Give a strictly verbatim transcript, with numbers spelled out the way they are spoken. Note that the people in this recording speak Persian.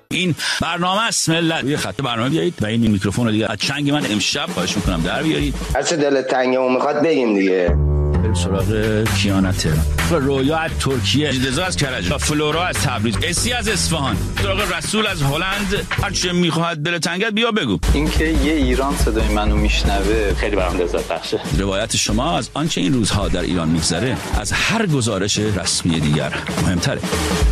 این برنامه است ملت. روی خط برنامه بیایید و این میکروفون رو دیگه از چنگ من امشب خواهش میکنم در بیارید. هر چه دلت تنگه و میخواد بگیم دیگه. بریم سراغ کیانا تهران، رویا از ترکیه، جدزا از کرج، فلورا از تبریز، اسی از اصفهان، سراغ رسول از هلند. هر چه میخواد دل تنگت بیا بگو. اینکه یه ایران صدای منو میشنوه خیلی برام لذت بخشه. روایت شما از آنچه این روزها در ایران میگذره از هر گزارش رسمی دیگر مهمتره.